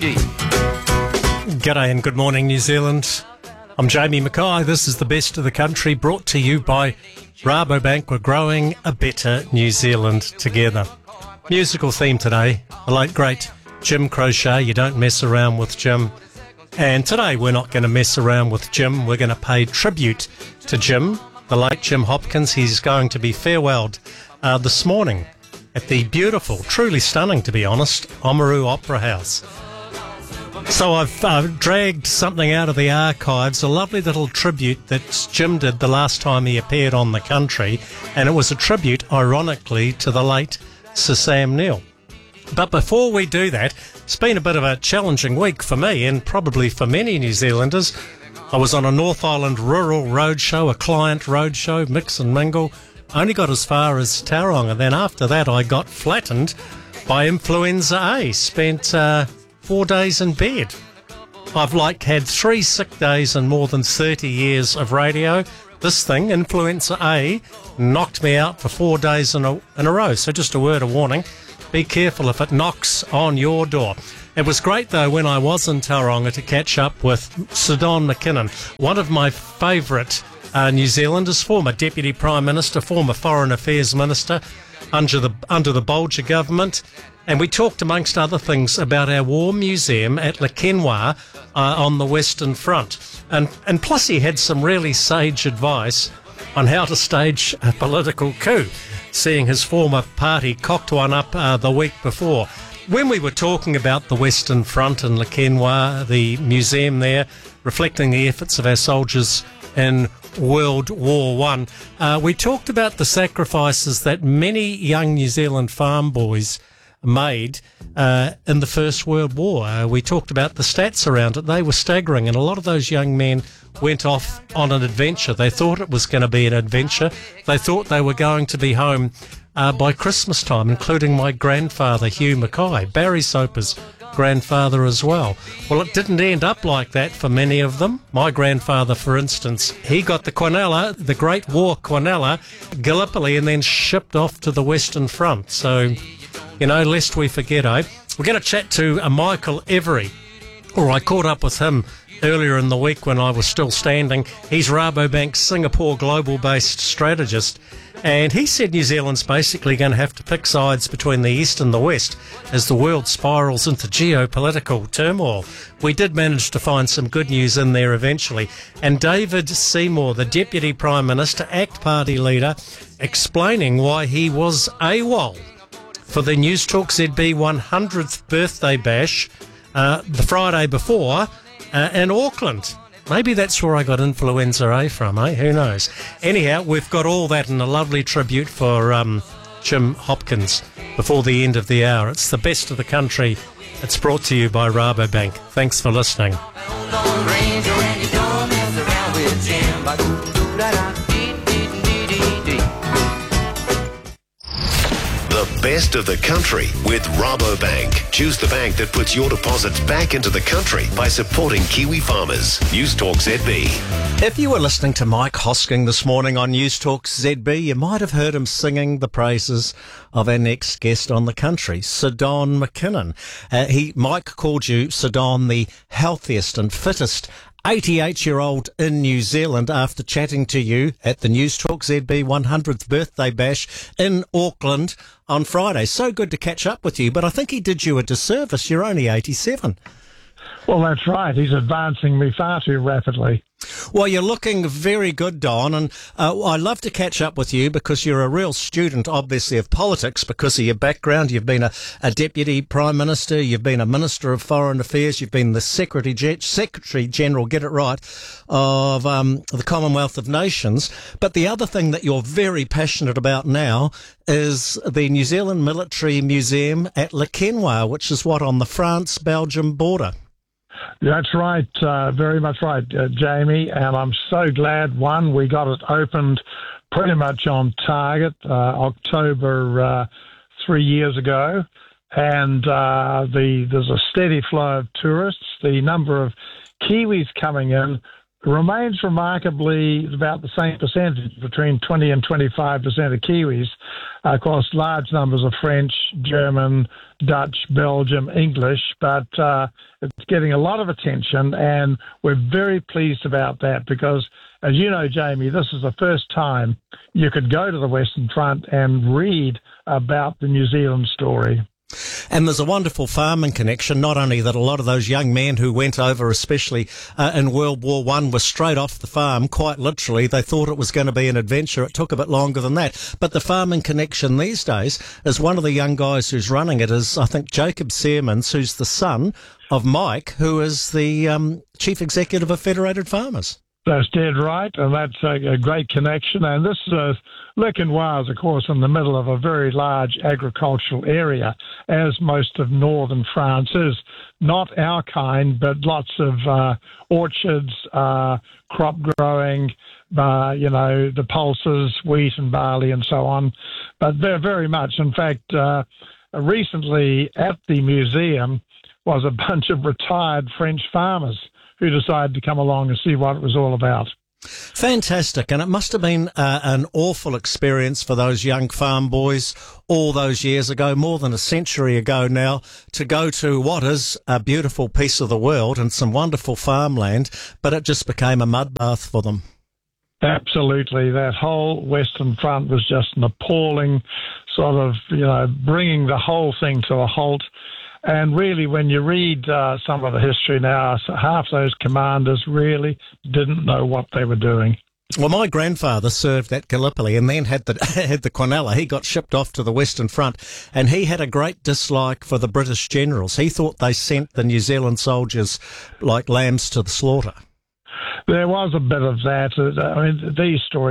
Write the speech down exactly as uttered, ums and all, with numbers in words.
G'day and good morning, New Zealand. I'm Jamie Mackay. This is the Best of the Country, brought to you by Rabobank. We're growing a better New Zealand together. Musical theme today, the late great Jim Croce. You don't mess around with Jim. And today we're not going to mess around with Jim. We're going to pay tribute to Jim, the late Jim Hopkins. He's going to be farewelled uh, this morning at the beautiful, truly stunning, to be honest, Oamaru Opera House. So I've uh, dragged something out of the archives, a lovely little tribute that Jim did the last time he appeared on the country, and it was a tribute, ironically, to the late Sir Sam Neill. But before we do that, it's been a bit of a challenging week for me, and probably for many New Zealanders. I was on a North Island rural roadshow, a client roadshow, mix and mingle. I only got as far as Tauranga, and then after that I got flattened by influenza A. Spent uh, four days in bed. I've like had three sick days in more than thirty years of radio. This thing, influenza A, knocked me out for four days in a, in a row. So just a word of warning, be careful if it knocks on your door. It was great, though, when I was in Tauranga to catch up with Sir Don McKinnon, one of my favourite uh, New Zealanders, former Deputy Prime Minister, former Foreign Affairs Minister under the, under the Bolger government. And we talked, amongst other things, about our War Museum at Lekenwa uh, on the Western Front. And, and plus he had some really sage advice on how to stage a political coup, seeing his former party cocked one up uh, the week before. When we were talking about the Western Front and Lekenwa, the museum there, reflecting the efforts of our soldiers in World War One, uh, we talked about the sacrifices that many young New Zealand farm boys made uh, in the First World War. Uh, we talked about the stats around it. They were staggering, and a lot of those young men went off on an adventure. They thought it was going to be an adventure. They thought they were going to be home uh, by Christmas time, including my grandfather, Hugh Mackay, Barry Soper's grandfather as well. Well, it didn't end up like that for many of them. My grandfather, for instance, he got the Quinella, the Great War Quinella, Gallipoli, and then shipped off to the Western Front. So, you know, lest we forget, eh? We're going to chat to uh, Michael Every, or I caught up with him earlier in the week when I was still standing. He's Rabobank's Singapore global-based strategist, and he said New Zealand's basically going to have to pick sides between the East and the West as the world spirals into geopolitical turmoil. We did manage to find some good news in there eventually. And David Seymour, the Deputy Prime Minister, ACT Party leader, explaining why he was AWOL for the News Talk Z B one hundredth birthday bash uh, the Friday before uh, in Auckland. Maybe that's where I got influenza A from, eh? Who knows? Anyhow, we've got all that in a lovely tribute for um, Jim Hopkins before the end of the hour. It's the Best of the Country. It's brought to you by Rabobank. Thanks for listening. The Best of the Country with Rabobank. Choose the bank that puts your deposits back into the country by supporting Kiwi farmers. News Talk Z B. If you were listening to Mike Hosking this morning on News Talk Z B, you might have heard him singing the praises of our next guest on the country, Sir Don McKinnon. Uh, he, Mike called you, Sir Don, the healthiest and fittest eighty-eight-year-old in New Zealand after chatting to you at the News Talk Z B one hundredth birthday bash in Auckland on Friday. So good to catch up with you, but I think he did you a disservice. You're only eighty-seven. Well, that's right. He's advancing me far too rapidly. Well, you're looking very good, Don, and uh, I love to catch up with you because you're a real student, obviously, of politics because of your background. You've been a, a Deputy Prime Minister, you've been a Minister of Foreign Affairs, you've been the Secretary, Ge- Secretary General, get it right, of um, the Commonwealth of Nations. But the other thing that you're very passionate about now is the New Zealand Military Museum at Lekenwa, which is what, on the France-Belgium border? That's right, uh, very much right, uh, Jamie, and I'm so glad, one, we got it opened pretty much on target, uh, October uh, three years ago, and uh, the there's a steady flow of tourists. The number of Kiwis coming in remains remarkably about the same percentage, between twenty and twenty-five percent of Kiwis. Uh, of course, large numbers of French, German, Dutch, Belgium, English, but uh, it's getting a lot of attention, and we're very pleased about that because, as you know, Jamie, this is the first time you could go to the Western Front and read about the New Zealand story. And there's a wonderful farming connection, not only that a lot of those young men who went over, especially uh, in World War One, were straight off the farm, quite literally. They thought it was going to be an adventure. It took a bit longer than that. But the farming connection these days is one of the young guys who's running it is, I think, Jacob Searmans, who's the son of Mike, who is the um, chief executive of Federated Farmers. That's dead right, and that's a, a great connection. And this is uh, Lequenois, of course, in the middle of a very large agricultural area, as most of northern France is. Not our kind, but lots of uh, orchards, uh, crop growing, uh, you know, the pulses, wheat and barley and so on. But they're very much, in fact, uh, recently at the museum was a bunch of retired French farmers who decided to come along and see what it was all about. Fantastic. And it must have been uh, an awful experience for those young farm boys all those years ago, more than a century ago now, to go to what is a beautiful piece of the world and some wonderful farmland, but it just became a mud bath for them. Absolutely. That whole Western Front was just an appalling sort of, you know, bringing the whole thing to a halt. And really, when you read uh, some of the history now, half those commanders really didn't know what they were doing. Well, my grandfather served at Gallipoli and then had the had the Quinella. He got shipped off to the Western Front, and he had a great dislike for the British generals. He thought they sent the New Zealand soldiers like lambs to the slaughter. There was a bit of that. I mean, these stories